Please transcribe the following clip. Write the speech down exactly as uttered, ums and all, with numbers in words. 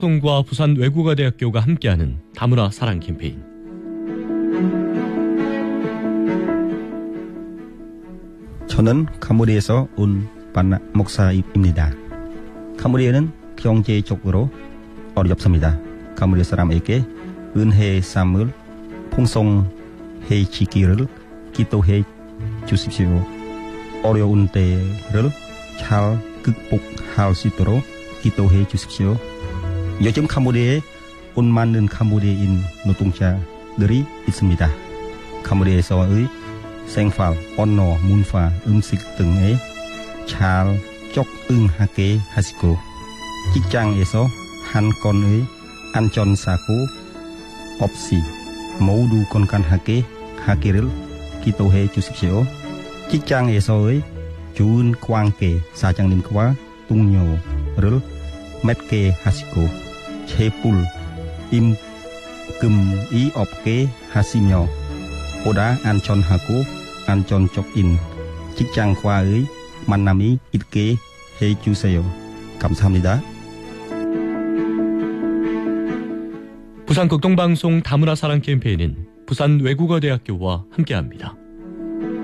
통과 부산 외국어대학교가 함께하는 다문화 사랑 캠페인. 저는 카모리에서 온 반나 목사입니다. 카모리에는 경제적으로 어렵습니다. 카모리 사람에게 은혜의 삶을 풍성해지기를 기도해 주십시오. 어려운 때를 잘 극복할 수 있도록 기도해 주십시오. 요즘 카모리에 온 많은 카모리인 노동자들이 있습니다. 카모리에서의 생활, 언어, 문화, 음식 등에 잘 적응하게 하시고 직장에서 한 건의 안전사고 없이 모두 건강하게 하기를 기도해 주십시오. 직장에서의 좋은 관계 사장님과 동료를 맺게 하시고 재불 임금이 없게 하시며 보다 안전하고 안전적인 직장과의 만남이 있게 해주세요. 감사합니다. 부산 극동방송 다문화 사랑 캠페인은 부산 외국어대학교와 함께합니다.